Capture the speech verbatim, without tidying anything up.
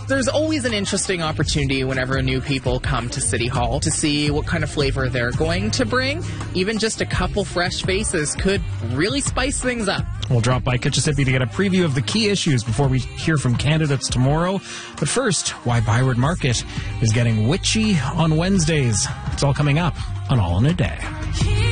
There's always an interesting opportunity whenever new people come to City Hall to see what kind of flavor they're going to bring. Even just a couple fresh faces could really spice things up. We'll drop by Kitchissippi to get a preview of the key issues before we hear from candidates tomorrow. But first, why Byward Market is getting witchy on Wednesdays. It's all coming up on All in a Day.